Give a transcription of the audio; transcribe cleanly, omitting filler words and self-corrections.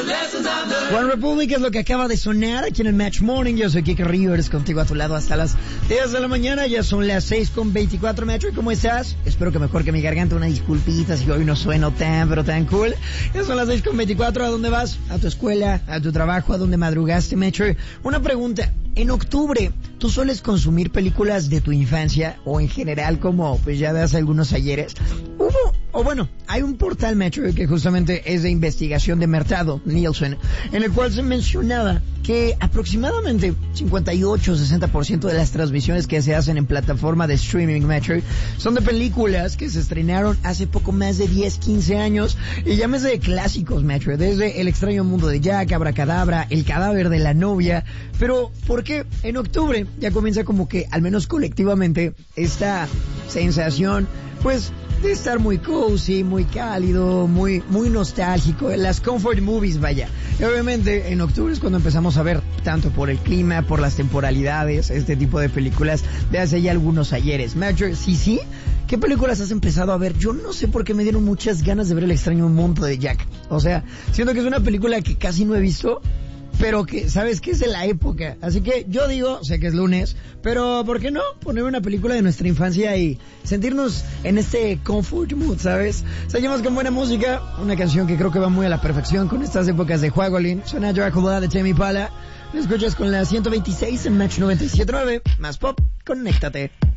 One Republic es lo que acaba de sonar aquí en el Match Morning. Yo soy Kike Rivers, contigo a tu lado hasta las 10 de la mañana. Ya son las 6:24, Metro. ¿Cómo estás? Espero que mejor que mi garganta. Una disculpita si hoy no sueno pero tan cool. Ya son las 6:24. ¿A dónde vas? ¿A tu escuela? ¿A tu trabajo? ¿A dónde madrugaste, Metro? Una pregunta. En octubre, ¿tú sueles consumir películas de tu infancia? O en general, como pues ya ves algunos ayeres. Hay un portal, Metro, que justamente es de investigación de mercado, Nielsen, en el cual se mencionaba que aproximadamente 58-60% de las transmisiones que se hacen en plataforma de streaming, Metro, son de películas que se estrenaron hace poco más de 10-15 años, y llámese de clásicos, Metro, desde El extraño mundo de Jack, Abracadabra, El cadáver de la novia. Pero, ¿por qué en octubre ya comienza como que, al menos colectivamente, esta sensación, pues, de estar muy cozy, muy cálido, muy nostálgico, las comfort movies, vaya? Y obviamente en octubre es cuando empezamos a ver, tanto por el clima, por las temporalidades, este tipo de películas de hace ya algunos ayeres. Major, sí, ¿qué películas has empezado a ver? Yo no sé por qué me dieron muchas ganas de ver El extraño mundo de Jack. O sea, siento que es una película que casi no he visto, pero que, ¿sabes qué? Es de la época. Así que yo digo, sé que es lunes, pero ¿por qué no poner una película de nuestra infancia y sentirnos en este comfort mood, ¿sabes? Seguimos con buena música, una canción que creo que va muy a la perfección con estas épocas de Juagolín. Suena Dracula de Tame Impala. Lo escuchas con la 126 en Match 97.9. Más pop, conéctate.